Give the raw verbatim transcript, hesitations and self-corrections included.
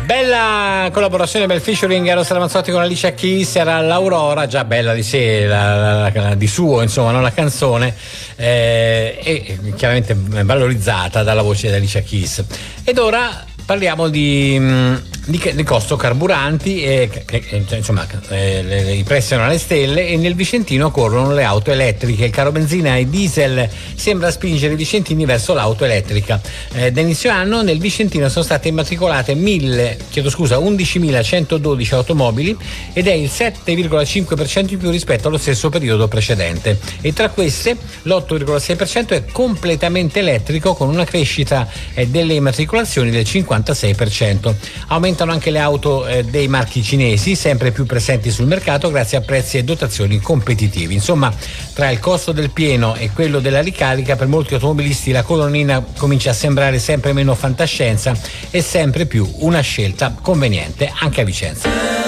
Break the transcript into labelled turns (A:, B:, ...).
A: Bella collaborazione, bel featuring Eros Ramazzotti con Alicia Keys, era l'Aurora, già bella di sé, la, la, la, di suo insomma, non la canzone, eh, e chiaramente valorizzata dalla voce di Alicia Keys. Ed ora parliamo di, di, di costo carburanti, e, che, insomma eh, le, i prezzi sono alle stelle e nel Vicentino corrono le auto elettriche. Il caro benzina e diesel sembra spingere i vicentini verso l'auto elettrica. Eh, da inizio anno nel Vicentino sono state immatricolate mille, chiedo scusa, undicimilacentododici automobili ed è il sette virgola cinque per cento in più rispetto allo stesso periodo precedente, e tra queste l'otto virgola sei per cento è completamente elettrico, con una crescita eh, delle immatricolazioni del cinquantasei per cento. Aumentano anche le auto eh, dei marchi cinesi, sempre più presenti sul mercato grazie a prezzi e dotazioni competitivi. Insomma, tra il costo del pieno e quello della ricarica, per molti automobilisti la colonnina comincia a sembrare sempre meno fantascienza e sempre più una scelta conveniente anche a Vicenza.